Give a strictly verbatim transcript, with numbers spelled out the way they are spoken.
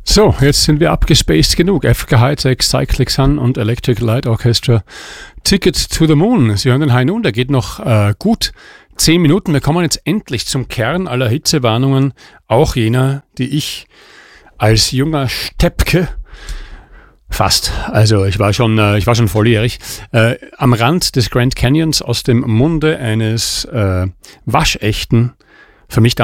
So, jetzt sind wir abgespaced genug. Africa High-Tech, Cyclic Sun und Electric Light Orchestra. Ticket to the Moon. Sie hören den High Noon, der geht noch äh, gut zehn Minuten. Wir kommen jetzt endlich zum Kern aller Hitzewarnungen, auch jener, die ich als junger Steppke fast, also ich war schon, äh, ich war schon volljährig, äh, am Rand des Grand Canyons aus dem Munde eines äh, waschechten, für mich damals